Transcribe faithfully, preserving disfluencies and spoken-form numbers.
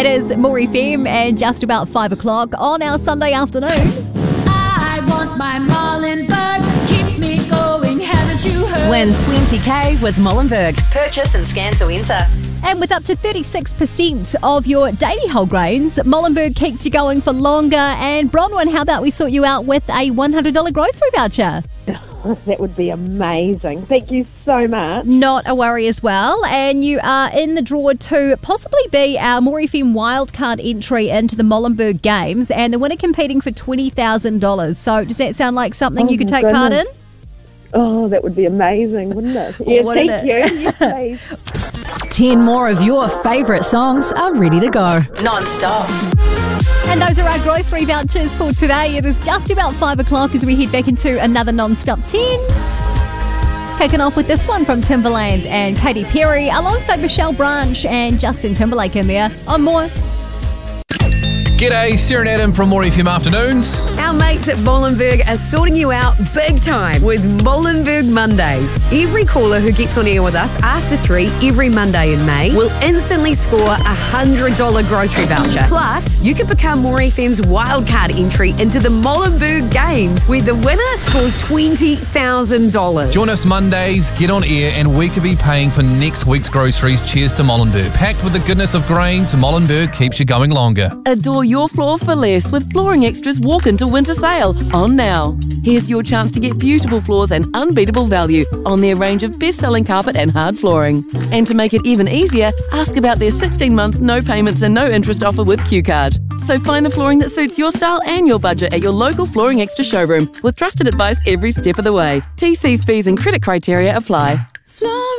It is More F M and just about five o'clock on our Sunday afternoon. I want my Molenberg, keeps me going, haven't you heard? Win twenty K with Molenberg. Purchase and scan to enter. And with up to thirty-six percent of your daily whole grains, Molenberg keeps you going for longer. And Bronwyn, how about we sort you out with a one hundred dollars grocery voucher? That would be amazing. Thank you so much. Not a worry as well. And you are in the draw to possibly be our More F M wildcard entry into the Molenberg Games, and the winner competing for twenty thousand dollars. So does that sound like something Oh, you could my take part in? goodness. Oh, that would be amazing, wouldn't it? Yeah, Wouldn't thank it? you. Yes, please. Ten more of your favourite songs are ready to go. Non-stop. And those are our grocery vouchers for today. It is just about five o'clock as we head back into another non-stop ten. Kicking off with this one from Timbaland and Katy Perry, alongside Michelle Branch and Justin Timberlake in there. On More. G'day, Sarah and Adam from More F M Afternoons. Our mates at Molenberg are sorting you out big time with Molenberg Mondays. Every caller who gets on air with us after three every Monday in May will instantly score a one hundred dollars grocery voucher. Plus, you can become More F M's wildcard entry into the Molenberg Games, where the winner scores twenty thousand dollars. Join us Mondays, get on air, and we could be paying for next week's groceries. Cheers to Molenberg. Packed with the goodness of grains, Molenberg keeps you going longer. Adore your floor for less with Flooring Extra's Walk Into Winter Sale on now. Here's your chance to get beautiful floors and unbeatable value on their range of best-selling carpet and hard flooring. And to make it even easier, ask about their sixteen months no payments and no interest offer with Q Card. So find the flooring that suits your style and your budget at your local Flooring Extra showroom with trusted advice every step of the way. T Cs, fees and credit criteria apply.